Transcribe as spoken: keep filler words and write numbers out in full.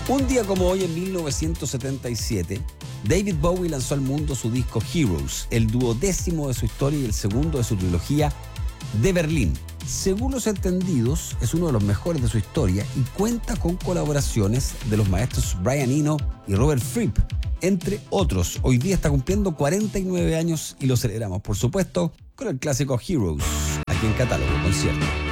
Un día como hoy, en mil novecientos setenta y siete, David Bowie lanzó al mundo su disco Heroes, el duodécimo de su historia y el segundo de su trilogía de Berlín. Según los entendidos, es uno de los mejores de su historia y cuenta con colaboraciones de los maestros Brian Eno y Robert Fripp, entre otros. Hoy día está cumpliendo cuarenta y nueve años y lo celebramos, por supuesto, con el clásico Heroes, aquí en Catálogo Concierto.